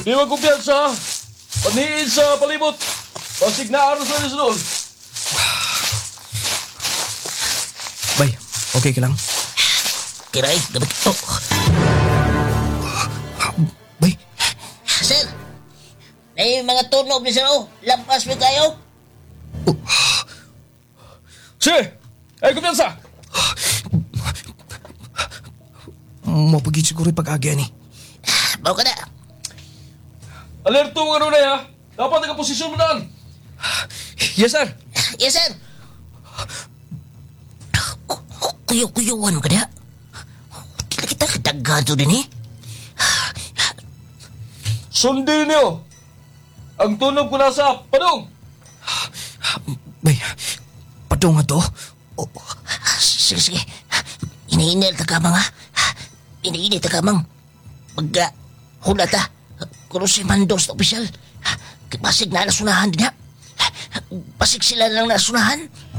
Di magkumpiyansa. Paniin sa palibot. Pasig na aros na nisunod. Bay, okay ka lang? Kiray, gabi ko. Bay, Sir, may mga tunog ni sir, oh. Lampas mo kayo. Sige! Ay, kumpiyansa! mapagid siguro pag-agya ni. Bawa ka na. Alerto mga nunay ha! Dapat nakaposisyon mo daan! Yes, sir. Yes, sir. Kuyo-kuyuan ka na. Kita katagado din eh. Sundin niyo! Ang tunog ko nasa padong! Bay, padong nga to. Oh, Sige, sige. Iniinil ta kamang ha. Iniinil ta kamang. Pagka hula ta. Kung si Mandos na opisyal. Pasig na nasunahan din ha. Pasig sila lang nasunahan.